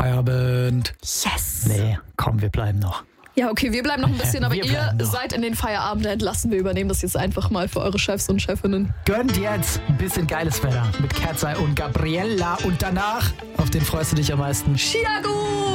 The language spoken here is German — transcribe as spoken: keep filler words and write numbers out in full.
Feierabend. Yes. Nee, komm, wir bleiben noch. Ja, okay, wir bleiben noch ein bisschen, aber Wir ihr bleiben noch. seid in den Feierabend entlassen. Wir übernehmen das jetzt einfach mal für eure Chefs und Chefinnen. Gönnt jetzt ein bisschen geiles Wetter mit Kerzai und Gabriella und danach, auf den freust du dich am meisten. Chiago!